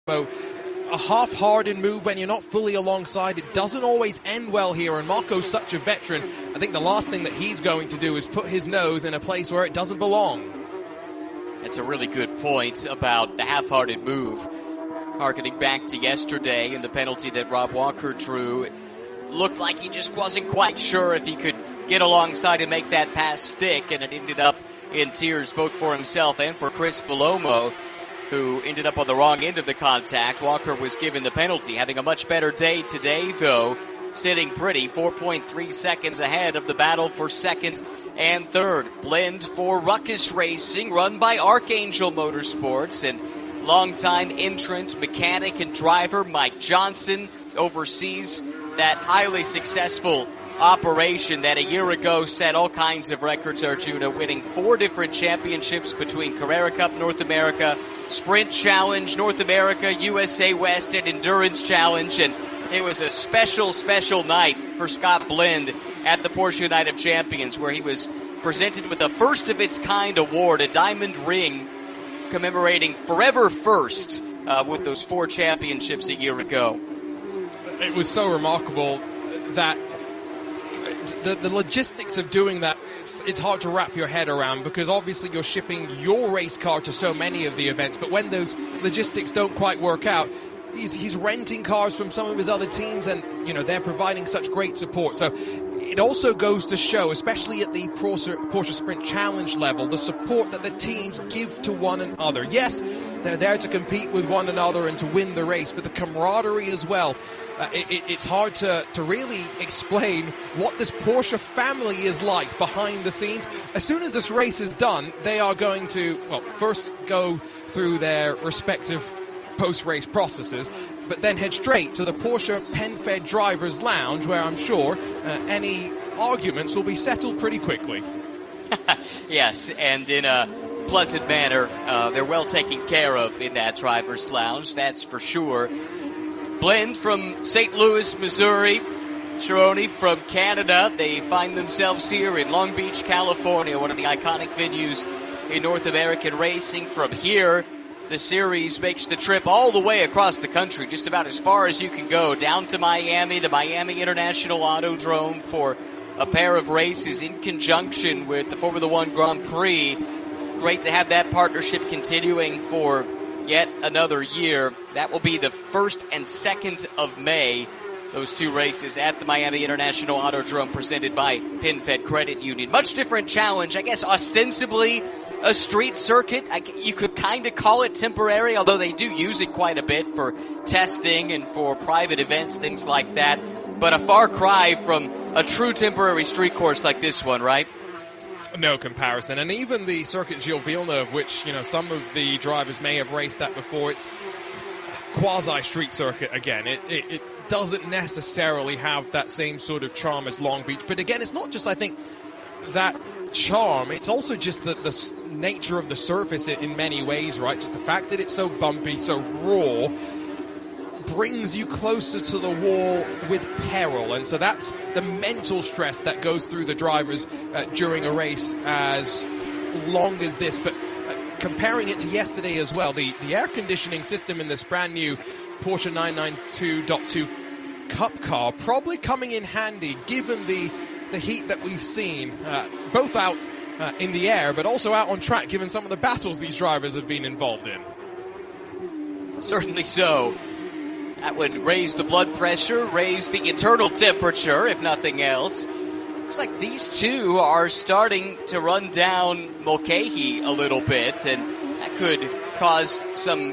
So a half-hearted move when you're not fully alongside, it doesn't always end well here, and Marco's such a veteran. I think the last thing that he's going to do is put his nose in a place where it doesn't belong. That's a really good point about the half-hearted move. Harkening back to yesterday and the penalty that Rob Walker drew, it looked like he just wasn't quite sure if he could get alongside and make that pass stick, and it ended up in tears both for himself and for Chris Belomo, who ended up on the wrong end of the contact. Walker was given the penalty, having a much better day today, though, sitting pretty, 4.3 seconds ahead of the battle for second and third. Blend for Ruckus Racing, run by Archangel Motorsports, and longtime entrant, mechanic, and driver Mike Johnson oversees that highly successful operation that a year ago set all kinds of records, Arjuna, winning 4 different championships between Carrera Cup North America, Sprint Challenge North America, USA West, and Endurance Challenge. And it was a special, special night for Scott Blend at the Porsche Night of Champions, where he was presented with a first-of-its-kind award, a diamond ring, commemorating Forever First with those 4 championships a year ago. It was so remarkable that the logistics of doing that, it's hard to wrap your head around, because obviously you're shipping your race car to so many of the events, but when those logistics don't quite work out, he's renting cars from some of his other teams, and they're providing such great support. So it also goes to show, especially at the Porsche Sprint Challenge level, the support that the teams give to one another. Yes, they're there to compete with one another and to win the race, but the camaraderie as well. It's hard to really explain what this Porsche family is like behind the scenes. As soon as this race is done, they are going to, first go through their respective post-race processes, but then head straight to the Porsche PenFed Drivers Lounge, where I'm sure any arguments will be settled pretty quickly. Yes, and in a pleasant manner. They're well taken care of in that Drivers Lounge, that's for sure. Blend from St. Louis, Missouri. Chironi from Canada. They find themselves here in Long Beach, California, one of the iconic venues in North American racing. From here, the series makes the trip all the way across the country, just about as far as you can go, down to Miami, the Miami International Autodrome, for a pair of races in conjunction with the Formula One Grand Prix. Great to have that partnership continuing for yet another year. That will be the 1st and 2nd of May, those 2 races at the Miami International Autodrome, presented by PenFed Credit Union. Much different challenge, I guess, ostensibly a street circuit. You could kind of call it temporary, although they do use it quite a bit for testing and for private events, things like that. But a far cry from a true temporary street course like this one, right? No comparison. And even the Circuit Gilles Villeneuve, which, some of the drivers may have raced at before, it's quasi-street circuit again. It doesn't necessarily have that same sort of charm as Long Beach. But again, it's not just, I think, that charm. It's also just the nature of the surface in many ways, right? Just the fact that it's so bumpy, so raw, brings you closer to the wall with peril. And so that's the mental stress that goes through the drivers during a race as long as this. But comparing it to yesterday as well, the air conditioning system in this brand new Porsche 992.2 Cup car probably coming in handy, given the heat that we've seen, both out in the air, but also out on track, given some of the battles these drivers have been involved in. Certainly so. That would raise the blood pressure, raise the internal temperature, if nothing else. Looks like these two are starting to run down Mulcahy a little bit, and that could cause some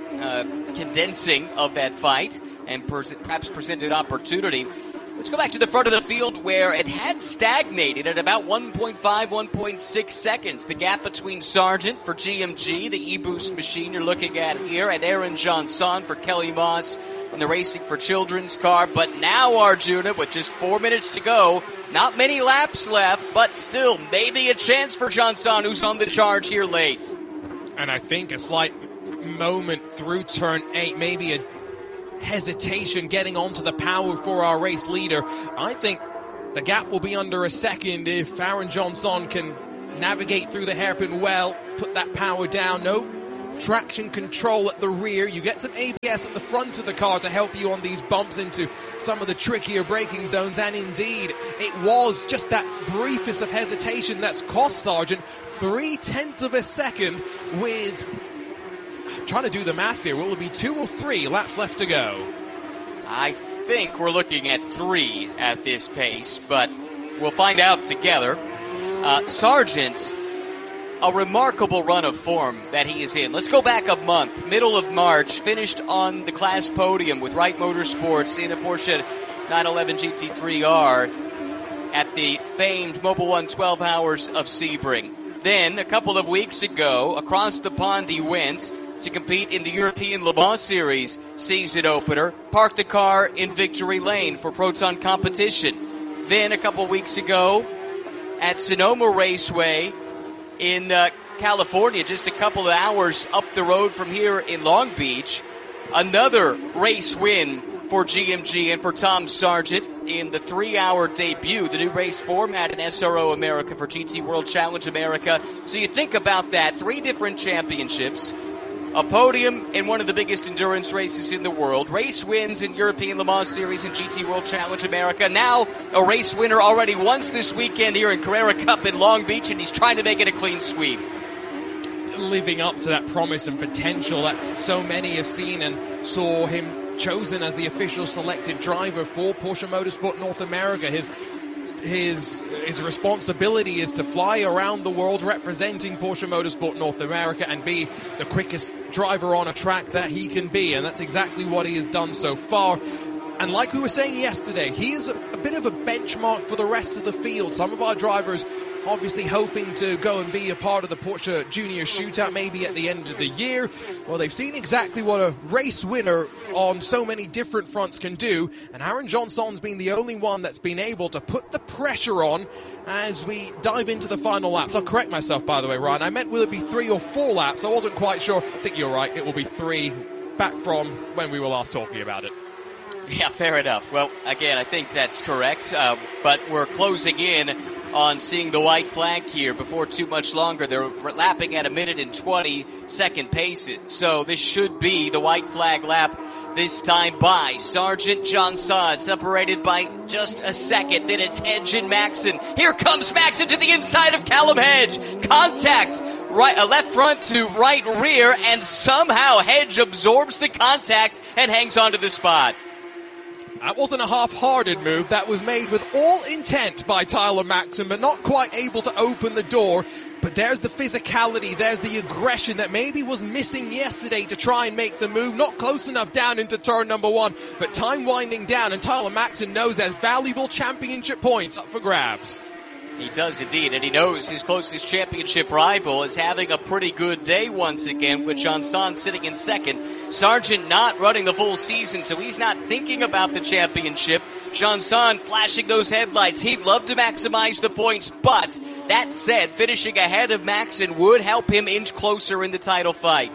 condensing of that fight and perhaps present an opportunity. Let's go back to the front of the field, where it had stagnated at about 1.5, 1.6 seconds. The gap between Sargent for GMG, the e-boost machine you're looking at here, and Aaron Johnson for Kelly Moss in the Racing for Children's car. But now, Arjuna, with just 4 minutes to go, not many laps left, but still maybe a chance for Johnson, who's on the charge here late. And I think a slight moment through turn 8, maybe a hesitation getting onto the power for our race leader. I think the gap will be under a second if Aaron Johnson can navigate through the hairpin well, put that power down. No, traction control at the rear. You get some ABS at the front of the car to help you on these bumps into some of the trickier braking zones. And indeed, it was just that briefest of hesitation that's cost Sargent 0.3 of a second with, I'm trying to do the math here, will it be 2 or 3 laps left to go? I think we're looking at 3 at this pace, but we'll find out together. Sargent, a remarkable run of form that he is in. Let's go back a month. Middle of March, finished on the class podium with Wright Motorsports in a Porsche 911 GT3R at the famed Mobil 1 12 Hours of Sebring. Then, a couple of weeks ago, across the pond he went to compete in the European Le Mans Series season opener, parked the car in Victory Lane for Proton competition. Then, a couple weeks ago, at Sonoma Raceway in California, just a couple of hours up the road from here in Long Beach, another race win for GMG and for Tom Sargent in the 3-hour debut, the new race format in SRO America for GT World Challenge America. So you think about that, 3 different championships, a podium in one of the biggest endurance races in the world, race wins in European Le Mans Series and GT World Challenge America. Now a race winner already once this weekend here in Carrera Cup in Long Beach, and he's trying to make it a clean sweep. Living up to that promise and potential that so many have seen, and saw him chosen as the official selected driver for Porsche Motorsport North America. His responsibility is to fly around the world representing Porsche Motorsport North America and be the quickest driver on a track that he can be, and that's exactly what he has done so far. And like we were saying yesterday, he is a bit of a benchmark for the rest of the field. Some of our drivers obviously hoping to go and be a part of the Porsche Junior Shootout maybe at the end of the year. Well, they've seen exactly what a race winner on so many different fronts can do, and Aaron Johnson's been the only one that's been able to put the pressure on as we dive into the final laps. I'll correct myself, by the way, Ryan. I meant will it be 3 or 4 laps? I wasn't quite sure. I think you're right. It will be 3, back from when we were last talking about it. Yeah, fair enough. Well, again, I think that's correct, but we're closing in on seeing the white flag here before too much longer. They're lapping at 1:20 pace, so this should be the white flag lap this time by Sargent, Johnson, separated by just a second. Then it's Hedge and Maxson. Here comes Maxson to the inside of Callum Hedge. Contact, right, left front to right rear, and somehow Hedge absorbs the contact and hangs onto the spot. That wasn't a half-hearted move. That was made with all intent by Tyler Maxson, but not quite able to open the door. But there's the physicality, there's the aggression that maybe was missing yesterday to try and make the move. Not close enough down into turn number 1, but time winding down, and Tyler Maxson knows there's valuable championship points up for grabs. He does indeed, and he knows his closest championship rival is having a pretty good day once again, with Johnson sitting in second. Sargent not running the full season, so he's not thinking about the championship. Johnson flashing those headlights. He'd love to maximize the points, but that said, finishing ahead of Maxson would help him inch closer in the title fight.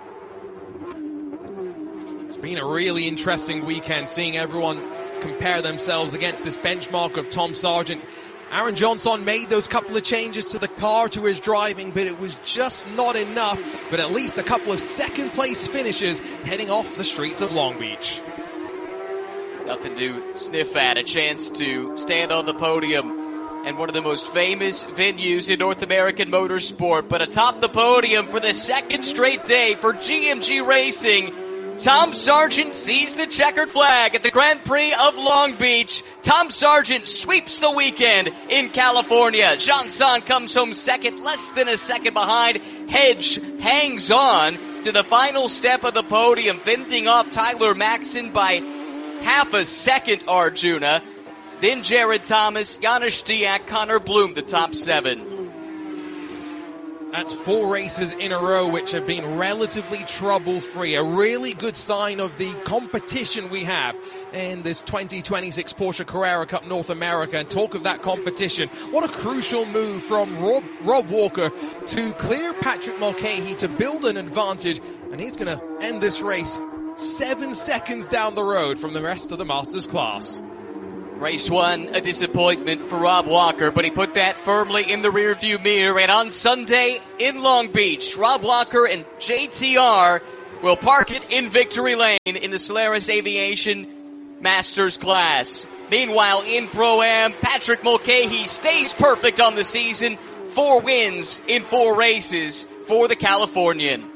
It's been a really interesting weekend, seeing everyone compare themselves against this benchmark of Tom Sargent. Aaron Johnson made those couple of changes to the car, to his driving, but it was just not enough. But at least a couple of second-place finishes heading off the streets of Long Beach. Nothing to sniff at. A chance to stand on the podium and one of the most famous venues in North American motorsport. But atop the podium for the second straight day for GMG Racing, Tom Sargent sees the checkered flag at the Grand Prix of Long Beach. Tom Sargent sweeps the weekend in California. Johnson comes home second, less than a second behind. Hedge hangs on to the final step of the podium, fending off Tyler Maxson by half a second, Arjuna. Then Jared Thomas, Janusz Stiak, Connor Bloom, the top 7. That's 4 races in a row which have been relatively trouble-free. A really good sign of the competition we have in this 2026 Porsche Carrera Cup North America. And talk of that competition, what a crucial move from Rob Walker to clear Patrick Mulcahy to build an advantage. And he's going to end this race 7 seconds down the road from the rest of the Masters class. Race 1, a disappointment for Rob Walker, but he put that firmly in the rearview mirror. And on Sunday in Long Beach, Rob Walker and JTR will park it in victory lane in the Solaris Aviation Masters class. Meanwhile, in Pro-Am, Patrick Mulcahy stays perfect on the season. 4 wins in 4 races for the Californian.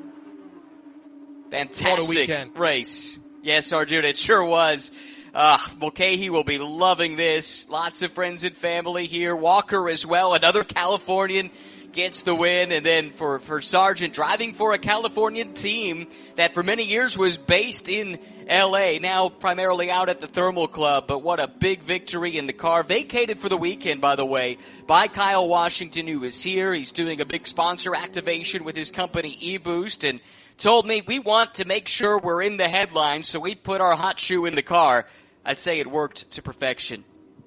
Fantastic race. Yes, Arjuna, it sure was. Mulcahy will be loving this. Lots of friends and family here. Walker as well, another Californian, gets the win. And then for Sargent, driving for a Californian team that for many years was based in L.A., now primarily out at the Thermal Club. But what a big victory in the car. Vacated for the weekend, by the way, by Kyle Washington, who is here. He's doing a big sponsor activation with his company eBoost, and told me we want to make sure we're in the headlines, so we put our hot shoe in the car. I'd say it worked to perfection.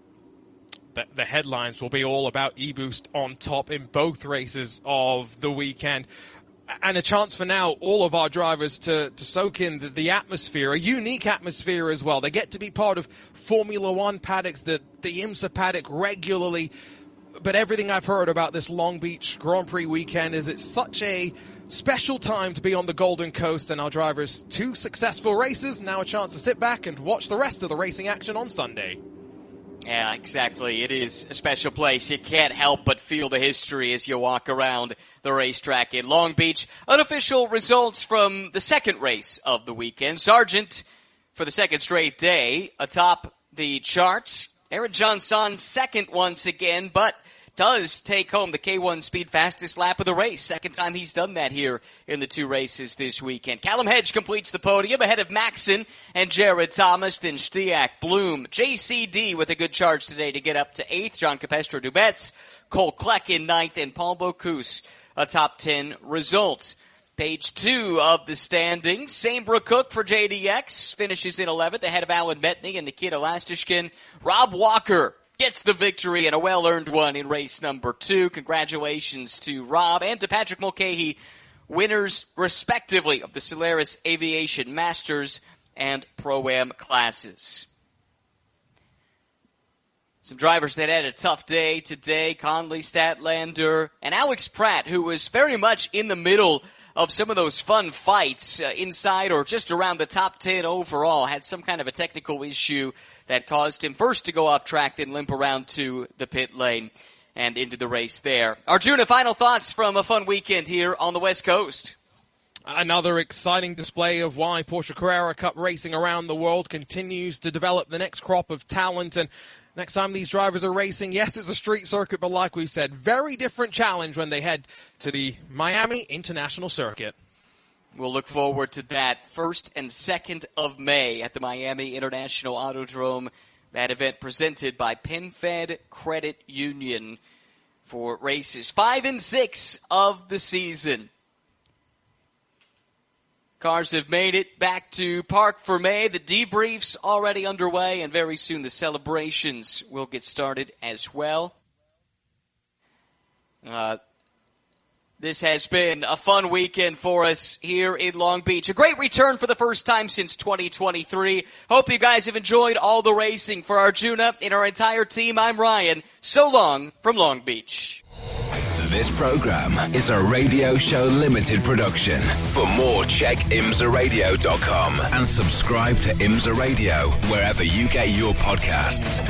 The headlines will be all about eBoost on top in both races of the weekend. And a chance for now all of our drivers to soak in the atmosphere, a unique atmosphere as well. They get to be part of Formula One paddocks, the IMSA paddock regularly. But everything I've heard about this Long Beach Grand Prix weekend is it's such a special time to be on the Golden Coast, and our drivers 2 successful races, now a chance to sit back and watch the rest of the racing action on Sunday. Yeah, exactly. It is a special place. You can't help but feel the history as you walk around the racetrack in Long Beach. Unofficial results from the second race of the weekend. Sargent, for the second straight day, atop the charts. Aaron Johnson second once again, but does take home the K1 Speed fastest lap of the race. Second time he's done that here in the 2 races this weekend. Callum Hedge completes the podium ahead of Maxon and Jared Thomas, then Stiak, Bloom, JCD with a good charge today to get up to 8th. John Capestro Dubets, Cole Kleck in 9th, and Paul Bocuse, a top 10 result. Page 2 of the standings. Sambra Cook for JDX finishes in 11th ahead of Alan Metney and Nikita Lastishkin. Rob Walker gets the victory and a well-earned one in race number 2. Congratulations to Rob and to Patrick Mulcahy, winners respectively of the Solaris Aviation Masters and Pro-Am classes. Some drivers that had a tough day today, Conley, Statlander, and Alex Pratt, who was very much in the middle of some of those fun fights inside or just around the top 10 overall, had some kind of a technical issue that caused him first to go off track, then limp around to the pit lane and into the race there. Arjuna, final thoughts from a fun weekend here on the West Coast. Another exciting display of why Porsche Carrera Cup racing around the world continues to develop the next crop of talent. And next time these drivers are racing, yes, it's a street circuit, but like we said, very different challenge when they head to the Miami International Circuit. We'll look forward to that 1st and 2nd of May at the Miami International Autodrome. That event presented by PenFed Credit Union for races 5 and 6 of the season. Cars have made it back to Parc Fermé. The debrief's already underway, and very soon the celebrations will get started as well. This has been a fun weekend for us here in Long Beach. A great return for the first time since 2023. Hope you guys have enjoyed all the racing. For Arjuna and our entire team, I'm Ryan. So long from Long Beach. This program is a Radio Show Limited production. For more, check imsaradio.com and subscribe to IMSA Radio wherever you get your podcasts.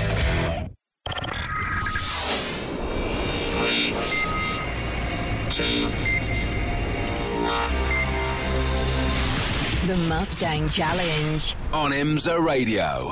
The Mustang Challenge on IMSA Radio.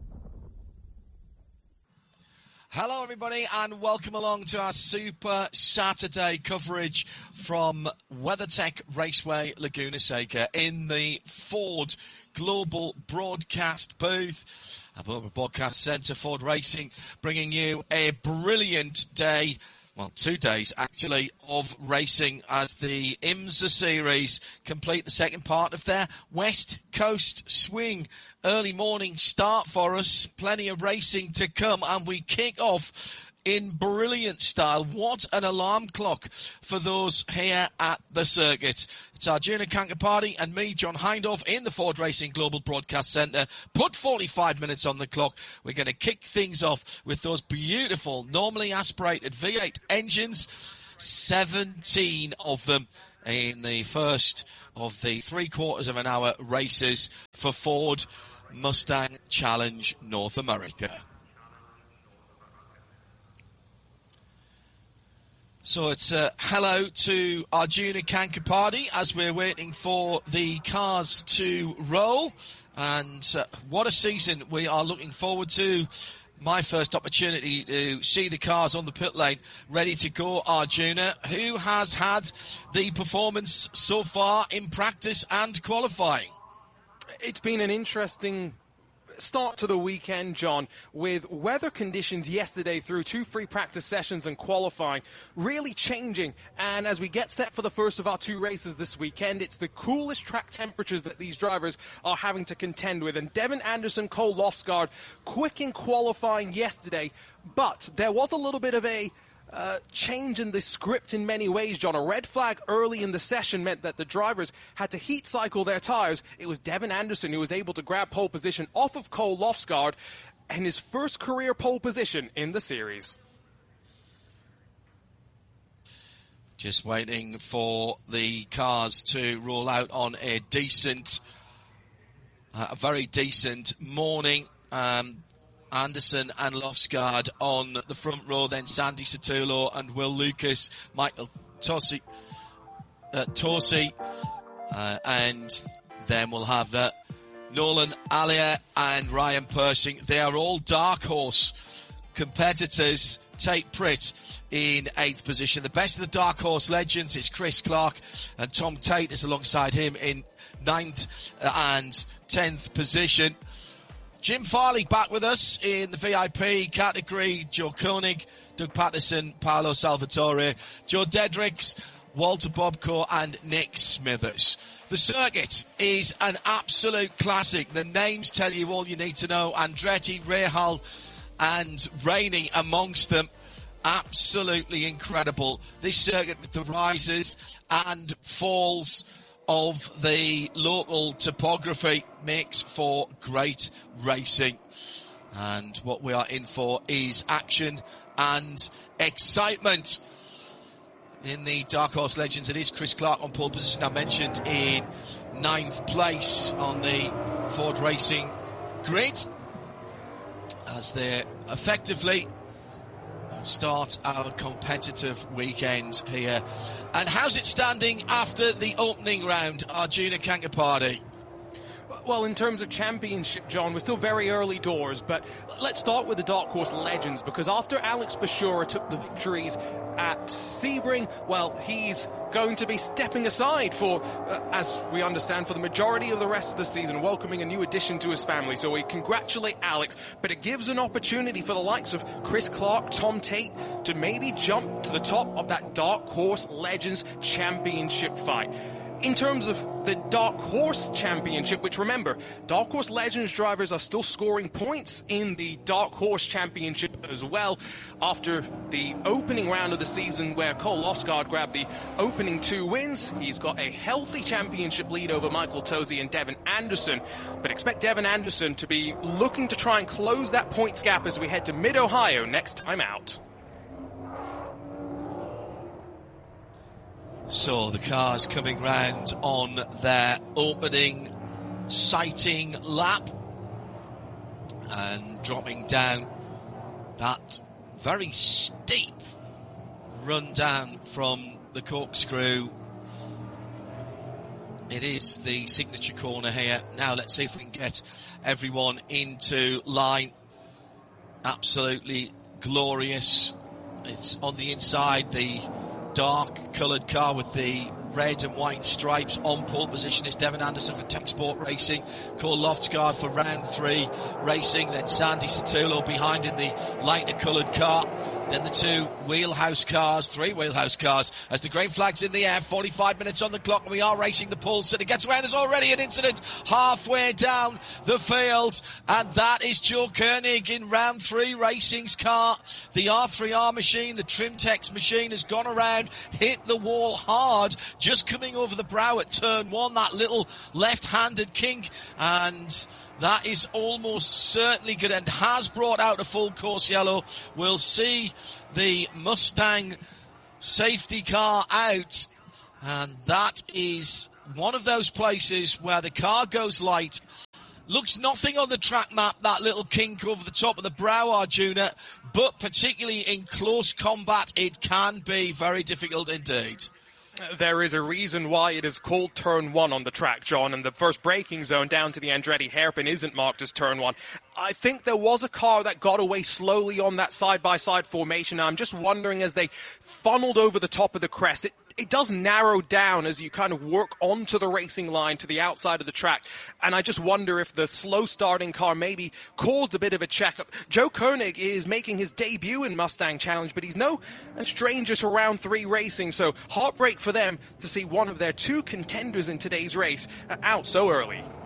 Hello everybody and welcome along to our Super Saturday coverage from WeatherTech Raceway Laguna Seca in the Ford Global Broadcast booth. Our Global Broadcast Centre, Ford Racing, bringing you a brilliant day. Well, 2 days, actually, of racing as the IMSA Series complete the second part of their West Coast swing. Early morning start for us, plenty of racing to come, and we kick off in brilliant style. What an alarm clock for those here at the circuit. It's Arjuna Kankapati and me, John Hindhaugh, in the Ford Racing Global Broadcast Centre. Put 45 minutes on the clock. We're going to kick things off with those beautiful, normally aspirated V8 engines. 17 of them in the first of the 3/4 of an hour races for Ford Mustang Challenge North America. So it's hello to Arjuna Kankapati as we're waiting for the cars to roll. And what a season we are looking forward to. My first opportunity to see the cars on the pit lane ready to go, Arjuna. Who has had the performance so far in practice and qualifying? It's been an interesting start to the weekend, John, with weather conditions yesterday through 2 free practice sessions and qualifying really changing. And as we get set for the first of our 2 races this weekend, it's the coolest track temperatures that these drivers are having to contend with. And Devin Anderson, Cole Lofsgaard, quick in qualifying yesterday, but there was a little bit of a change in the script in many ways, John. A red flag early in the session meant that the drivers had to heat cycle their tires. It was Devin Anderson who was able to grab pole position off of Cole Lofsgaard and his first career pole position in the series. Just waiting for the cars to roll out on a very decent morning. Anderson and Lofsgaard on the front row, then Sandy Sotolo and Will Lucas, Michael Tosi, and then we'll have Nolan Allier and Ryan Pershing. They are all dark horse competitors. Tate Pritt in 8th position. The best of the dark horse legends is Chris Clark, and Tom Tate is alongside him in 9th and 10th position. Jim Farley back with us in the VIP category. Joe Koenig, Doug Patterson, Paolo Salvatore, Joe Dedricks, Walter Bobko and Nick Smithers. The circuit is an absolute classic. The names tell you all you need to know. Andretti, Rahal and Rainey amongst them. Absolutely incredible. This circuit with the rises and falls of the local topography makes for great racing. And what we are in for is action and excitement. In the Dark Horse Legends, it is Chris Clark on pole position. I mentioned in 9th place on the Ford Racing grid as they effectively start our competitive weekend here. And how's it standing after the opening round, Arjuna Kankapati? Well, in terms of championship, John, we're still very early doors, but let's start with the Dark Horse Legends, because after Alex Bashura took the victories at Sebring, well, he's going to be stepping aside for, as we understand, for the majority of the rest of the season, welcoming a new addition to his family. So we congratulate Alex, but it gives an opportunity for the likes of Chris Clark, Tom Tate, to maybe jump to the top of that Dark Horse Legends championship fight. In terms of the Dark Horse Championship, which, remember, Dark Horse Legends drivers are still scoring points in the Dark Horse Championship as well after the opening round of the season where Cole Lofsgaard grabbed the opening 2 wins. He's got a healthy championship lead over Michael Tosi and Devin Anderson, but expect Devin Anderson to be looking to try and close that points gap as we head to Mid-Ohio next time out. So the cars coming round on their opening sighting lap and dropping down that very steep run down from the corkscrew. It is the signature corner here. Now let's see if we can get everyone into line. Absolutely glorious. It's on the inside, the dark coloured car with the red and white stripes. On pole position is Devin Anderson for Tech Sport Racing, Cole Lofsgaard for round 3 racing, then Sandy Sotolo behind in the lighter coloured car. then the two wheelhouse cars, three wheelhouse cars, as the green flag's in the air, 45 minutes on the clock, and we are racing the pulse, and it gets away, and there's already an incident halfway down the field, and that is Joe Koenig in round 3 Racing's car. The R3R machine, the Trimtex machine, has gone around, hit the wall hard, just coming over the brow at turn 1, that little left-handed kink, and that is almost certainly good and has brought out a full course yellow. We'll see the Mustang safety car out, and that is one of those places where the car goes light. Looks nothing on the track map, that little kink over the top of the brow, Arjuna, but particularly in close combat, it can be very difficult indeed. There is a reason why it is called Turn 1 on the track, John, and the first braking zone down to the Andretti hairpin isn't marked as Turn 1. I think there was a car that got away slowly on that side-by-side formation. I'm just wondering, as they funneled over the top of the crest, it does narrow down as you kind of work onto the racing line to the outside of the track. And I just wonder if the slow starting car maybe caused a bit of a checkup. Joe Koenig is making his debut in Mustang Challenge, but he's no stranger to round 3 racing. So heartbreak for them to see one of their 2 contenders in today's race out so early.